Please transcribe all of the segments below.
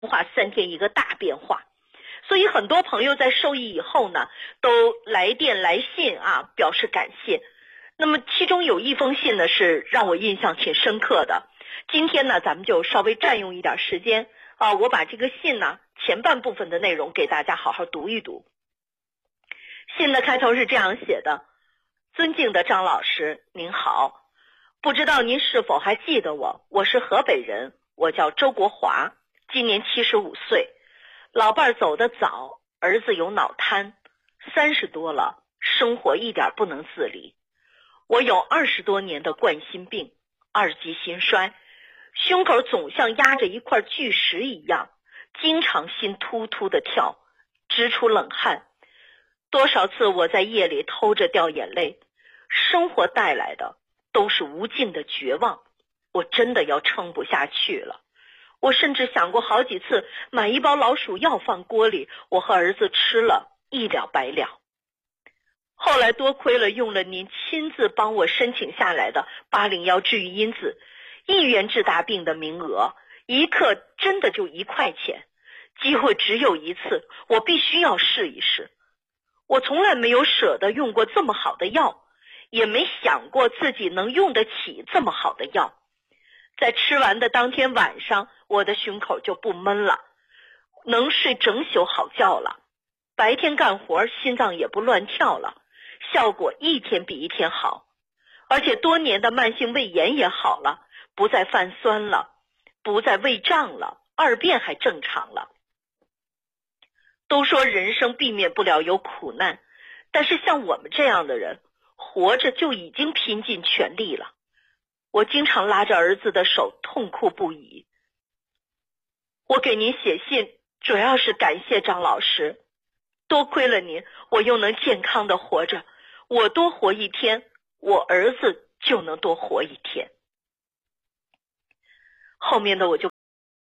化3天一个大变化。所以很多朋友在受益以后呢，都来电来信啊，表示感谢。那么其中有一封信呢，是让我印象挺深刻的。今天呢，咱们就稍微占用一点时间啊，我把这个信呢前半部分的内容给大家好好读一读。信的开头是这样写的：尊敬的张老师，您好，不知道您是否还记得我？我是河北人，我叫周国华，今年75岁。老伴儿走得早，儿子有脑瘫，30多了，生活一点不能自理。我有20多年的冠心病，2级心衰，胸口总像压着一块巨石一样，经常心突突的跳，直出冷汗。多少次我在夜里偷着掉眼泪，生活带来的都是无尽的绝望，我真的要撑不下去了。我甚至想过好几次买一包老鼠药放锅里，我和儿子吃了，一了百了。后来多亏了用了您亲自帮我申请下来的801治愈因子1元治大病的名额，一克真的就1块钱，机会只有一次，我必须要试一试。我从来没有舍得用过这么好的药，也没想过自己能用得起这么好的药。在吃完的当天晚上，我的胸口就不闷了，能睡整宿好觉了，白天干活心脏也不乱跳了，效果一天比一天好。而且多年的慢性胃炎也好了，不再泛酸了，不再胃胀了，2便还正常了。都说人生避免不了有苦难，但是像我们这样的人，活着就已经拼尽全力了。我经常拉着儿子的手痛哭不已。我给您写信主要是感谢张老师，多亏了您，我又能健康的活着，我多活一天，我儿子就能多活一天。后面的我就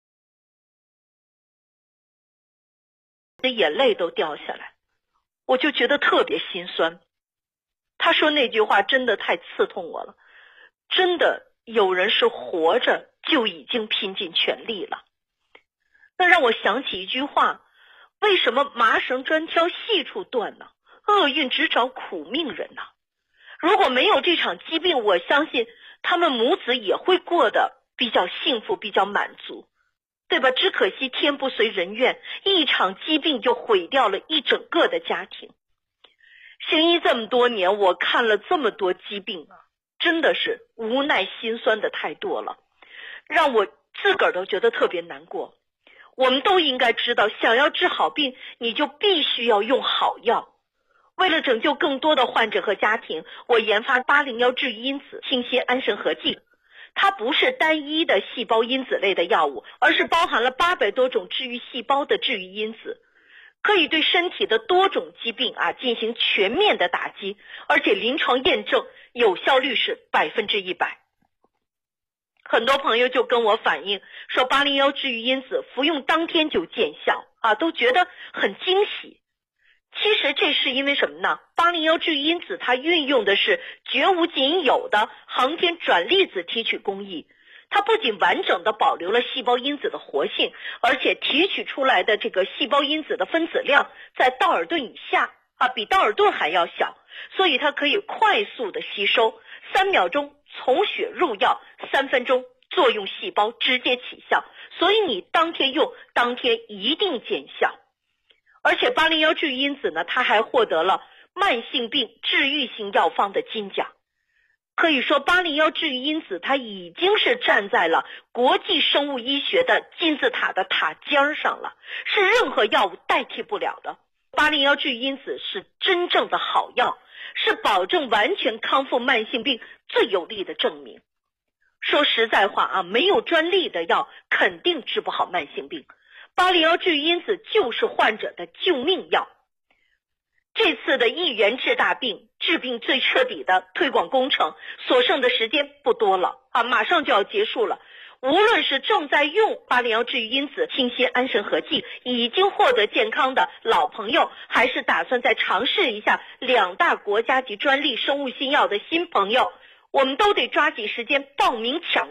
眼泪都掉下来，我就觉得特别心酸。他说那句话真的太刺痛我了，真的有人是活着就已经拼尽全力了。那让我想起一句话，为什么麻绳专挑细处断呢？厄运只找苦命人呢？如果没有这场疾病，我相信他们母子也会过得比较幸福，比较满足，对吧？只可惜天不随人愿，一场疾病就毁掉了一整个的家庭。行医这么多年，我看了这么多疾病啊，真的是无奈心酸的太多了，让我自个儿都觉得特别难过。我们都应该知道，想要治好病，你就必须要用好药。为了拯救更多的患者和家庭，我研发801治愈因子清心安神合剂。它不是单一的细胞因子类的药物，而是包含了800多种治愈细胞的治愈因子，可以对身体的多种疾病进行全面的打击，而且临床验证有效率是100%。很多朋友就跟我反映说801治愈因子服用当天就见效都觉得很惊喜。其实这是因为什么呢？801治愈因子它运用的是绝无仅有的航天转粒子提取工艺，它不仅完整的保留了细胞因子的活性，而且提取出来的这个细胞因子的分子量在道尔顿以下比道尔顿还要小，所以它可以快速的吸收，3秒钟从血入药，3分钟作用细胞直接起效，所以你当天用当天一定见效。而且801治愈因子呢，它还获得了慢性病治愈性药方的金奖。可以说801治愈因子它已经是站在了国际生物医学的金字塔的塔尖上了，是任何药物代替不了的。801治愈因子是真正的好药，是保证完全康复慢性病最有力的证明。说实在话没有专利的药肯定治不好慢性病，801治愈因子就是患者的救命药。这次的1元治大病，治病最彻底的推广工程，所剩的时间不多了马上就要结束了。无论是正在用801治愈因子清心安神合剂已经获得健康的老朋友，还是打算再尝试一下2大国家级专利生物新药的新朋友，我们都得抓紧时间报名抢